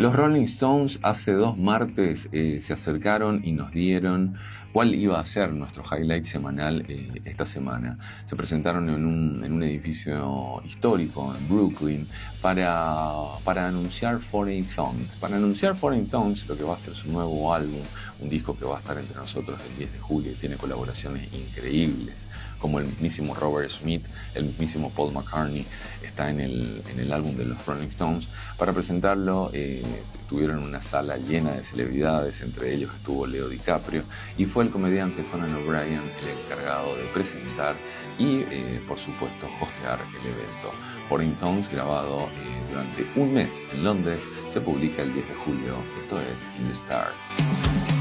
Los Rolling Stones hace 2 martes se acercaron y nos dieron cuál iba a ser nuestro highlight semanal esta semana. Se presentaron en un edificio histórico en Brooklyn para anunciar Foreign Tongues. Para anunciar Foreign Tongues, lo que va a ser su nuevo álbum, un disco que va a estar entre nosotros el 10 de julio y tiene colaboraciones increíbles, como el mismísimo Robert Smith, el mismísimo Paul McCartney, está en el álbum de los Rolling Stones. Para presentarlo tuvieron una sala llena de celebridades, entre ellos estuvo Leo DiCaprio, y fue el comediante Conan O'Brien el encargado de presentar y, por supuesto, hostear el evento. Foreign Tongues, grabado durante un mes en Londres, se publica el 10 de julio. Esto es In the Stars.